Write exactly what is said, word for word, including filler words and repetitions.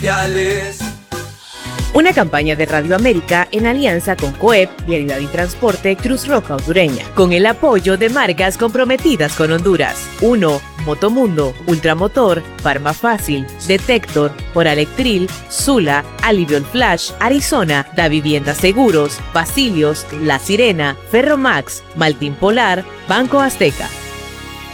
Una campaña de Radio América en alianza con COEP, Vialidad y Transporte Cruz Roja Hondureña, con el apoyo de marcas comprometidas con Honduras. uno. Motomundo, Ultramotor, Farmafácil, Detector, Oralectril, Zula, Aliviol Flash, Arizona, Da Vivienda Seguros, Basilios, La Sirena, Ferromax, Maltín Polar, Banco Azteca.